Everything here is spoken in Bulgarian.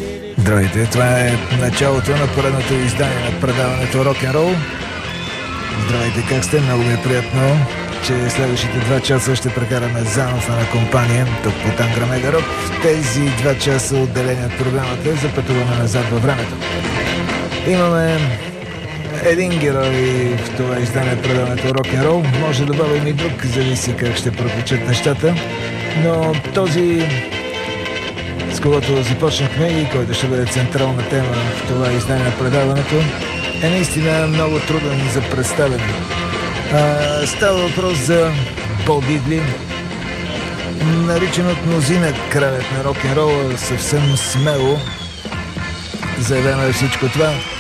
Здравейте, това е началото на поредното издание на предаването Рок-н-рол. Здравейте, как сте? Много ми е приятно, че следващите 2 часа ще прекараме заедно в една компания тук по Тангра Мега Рок. В тези 2 часа отделени от програмата за пътуване назад във времето. Имаме един герой в това издание предаването Рок-н-рол. Може да добавим и друг, зависи как ще протечат нещата. Но този, с когото започнахме и който ще бъде централна тема в това издание на предаването, е наистина много труден за представяне. Става въпрос за Бо Дидли, наричан от мнозина кралят на рок-н-рола, съвсем смело заявено е всичко това.